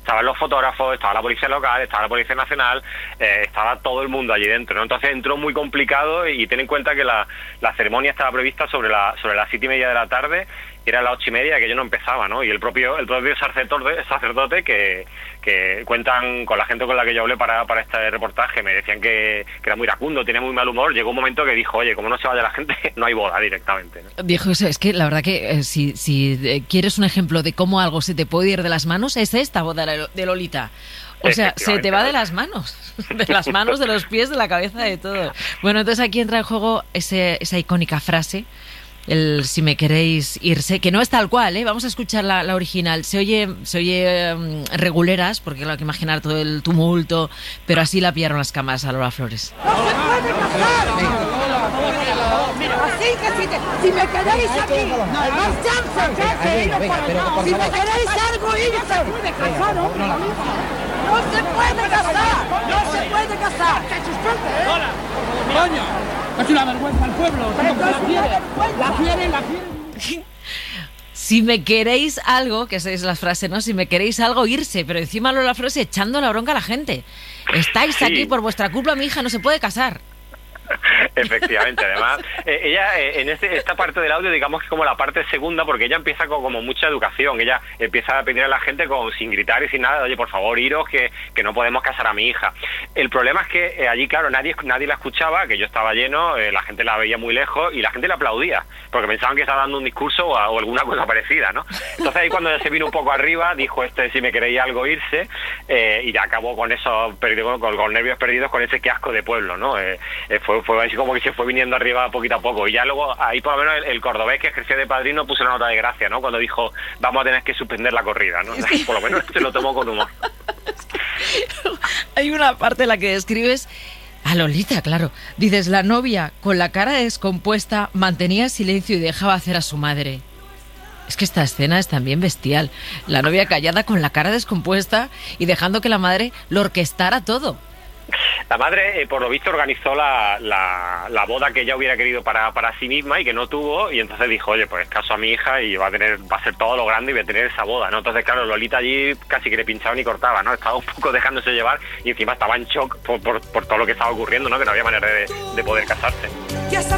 estaban los fotógrafos, estaba la policía local, estaba la policía nacional, estaba todo el mundo allí dentro, ¿no? Entonces entró muy complicado y ten en cuenta que la ceremonia estaba prevista sobre las 7:30 de la tarde, y era las 8:30 que yo no empezaba, ¿no? Y el propio sacerdote que cuentan con la gente con la que yo hablé para este reportaje, me decían que era muy iracundo, tenía muy mal humor. Llegó un momento que dijo, oye, como no se vaya la gente, no hay boda directamente, ¿no? Dijo eso, es que la verdad que si quieres un ejemplo de cómo algo se te puede ir de las manos, es esta boda de Lolita. O sea, se te va de las manos, de los pies, de la cabeza, de todo. Bueno, entonces aquí entra en juego esa icónica frase, el si me queréis irse, que no es tal cual, ¿eh? Vamos a escuchar la original. Se oye reguleras, porque claro, hay que imaginar todo el tumulto, pero así la pillaron las cámaras a Lola Flores. ¡No se puede casar! Así que si me queréis aquí, más chance, si me queréis algo, irse. ¡No se puede casar! ¡No se puede casar! ¡Hola! ¡Coño! Es una vergüenza al pueblo. La quieren. Si me queréis algo, que esa es la frase, ¿no? Si me queréis algo, irse. Pero encima Lola Flores echando la bronca a la gente. Estáis aquí por vuestra culpa, mi hija no se puede casar. Efectivamente, además, ella en esta parte del audio, digamos que es como la parte segunda, porque ella empieza con como mucha educación. Ella empieza a pedir a la gente sin gritar y sin nada, oye, por favor, iros, que no podemos casar a mi hija. El problema es que allí, claro, nadie la escuchaba, que yo estaba lleno, la gente la veía muy lejos y la gente le aplaudía, porque pensaban que estaba dando un discurso o alguna cosa parecida, ¿no? Entonces ahí cuando ya se vino un poco arriba, dijo si me queréis algo, irse, y ya acabó con eso, con nervios perdidos, con ese qué asco de pueblo, ¿no? Fue así como que se fue viniendo arriba poquito a poco, y ya luego ahí por lo menos el cordobés que ejerció de padrino puso una nota de gracia, ¿no? Cuando dijo, vamos a tener que suspender la corrida, ¿no? Por lo menos se lo tomó con humor. Hay una parte en la que describes a Lolita, claro. Dices, la novia con la cara descompuesta mantenía silencio y dejaba hacer a su madre. Es que esta escena es también bestial. La novia callada con la cara descompuesta y dejando que la madre lo orquestara todo. La madre, por lo visto, organizó la boda que ella hubiera querido para sí misma y que no tuvo, y entonces dijo, oye, pues caso a mi hija y va a ser todo lo grande y voy a tener esa boda, ¿no? Entonces, claro, Lolita allí casi que le pinchaba ni cortaba, ¿no? Estaba un poco dejándose llevar y encima estaba en shock por todo lo que estaba ocurriendo, ¿no? Que no había manera de poder casarse.